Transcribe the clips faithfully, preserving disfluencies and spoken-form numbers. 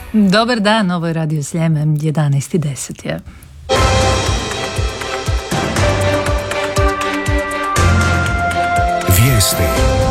Dobar dan, ovo je Radio Sljeme, jedanaest i deset je. Vijesti.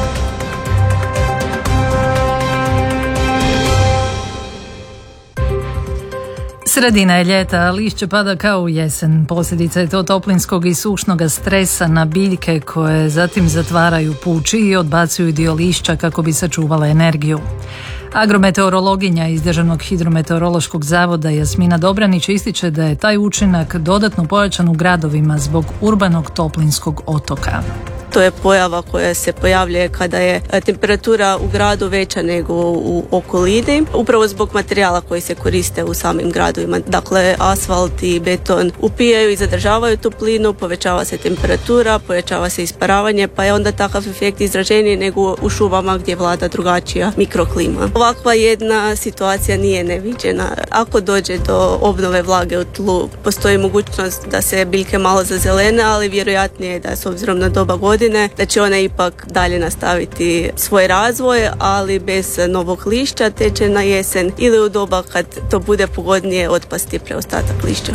Sredina je ljeta, lišće pada kao u jesen. Posljedica je to toplinskog i sušnog stresa na biljke koje zatim zatvaraju puči i odbacuju dio lišća kako bi sačuvale energiju. Agrometeorologinja iz Državnog hidrometeorološkog zavoda Jasmina Dobranić ističe da je taj učinak dodatno pojačan u gradovima zbog urbanog toplinskog otoka. To je pojava koja se pojavljuje kada je temperatura u gradu veća nego u okolini, upravo zbog materijala koji se koriste u samim gradovima. Dakle, asfalt i beton upijaju i zadržavaju toplinu, povećava se temperatura, povećava se isparavanje, pa je onda takav efekt izraženiji nego u šumama gdje vlada drugačija mikroklima. Ovakva jedna situacija nije neviđena. Ako dođe do obnove vlage u tlu, postoji mogućnost da se biljke malo zazelene, ali vjerojatnije je da s obzirom na doba godine da će one ipak dalje nastaviti svoj razvoj, ali bez novog lišća, te će na jesen ili u doba kad to bude pogodnije otpasti preostatak lišća.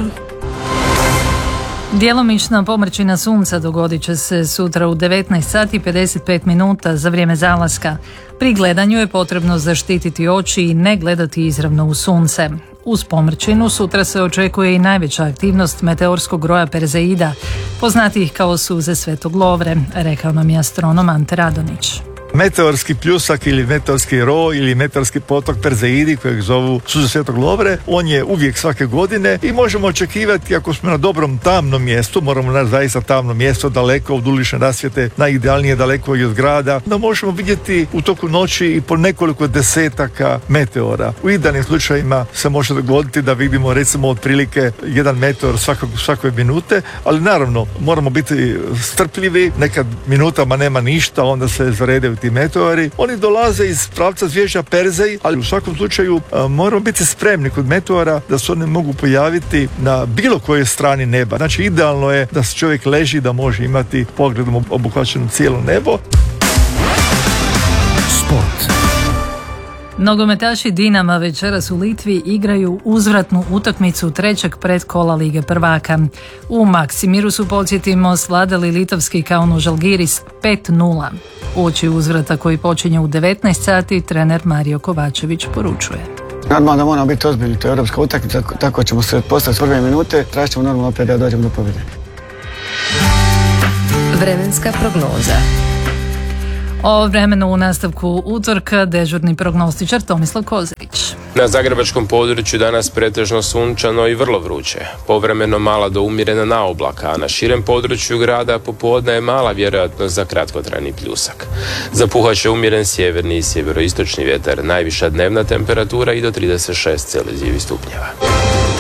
Djelomična pomrčina sunca dogodit će se sutra u devetnaest sati i pedeset pet minuta za vrijeme zalaska. Pri gledanju je potrebno zaštititi oči i ne gledati izravno u sunce. Uz pomrčinu sutra se očekuje i najveća aktivnost meteorskog roja Perzeida, poznatijih kao suze Svetog Lovre, rekao nam je astronom Ante Radonić. Meteorski pljusak ili meteorski roj ili meteorski potok Perzeidi, kojeg zovu suze Svetog Lovre, on je uvijek svake godine i možemo očekivati, ako smo na dobrom tamnom mjestu, moramo naći zaista tamno mjesto, daleko od ulične rasvjete, najidealnije daleko i od grada, da možemo vidjeti u toku noći i po nekoliko desetaka meteora. U idealnim slučajima se može dogoditi da vidimo recimo otprilike jedan meteor svakog, svakoj minute, ali naravno moramo biti strpljivi, nekad minutama nema ništa, onda se zarede ti meteori. Oni dolaze iz pravca zvježđa Perzej, ali u svakom slučaju a, moramo biti spremni kod meteora da se one mogu pojaviti na bilo kojoj strani neba. Znači idealno je da se čovjek leži, da može imati pogledom obuhvaćeno cijelo nebo. Sport. Nogometaši Dinama večeras u Litvi igraju uzvratnu utakmicu trećeg predkola Lige prvaka. U Maksimiru su, podsjetimo, svladali litovski Kauno Žalgiris pet nula. Uoči uzvrata koji počinje u devetnaest sati, trener Mario Kovačević poručuje. Normalno da moramo biti ozbiljni, to je europska utakmica, tako ćemo se postaviti prve minute, tražit ćemo normalno opet da dođemo do pobjede. Vremenska prognoza. O vremenu u nastavku utorka dežurni prognostičar Tomislav Kozarić. Na zagrebačkom području danas pretežno sunčano i vrlo vruće. Povremeno mala do umjerena naoblaka, a na širem području grada popodne je mala vjerojatnost za kratkotrajni pljusak. Zapuhat će umjeren sjeverni i sjeveroistočni vjetar, najviša dnevna temperatura i do trideset šest Celzijevih stupnjeva.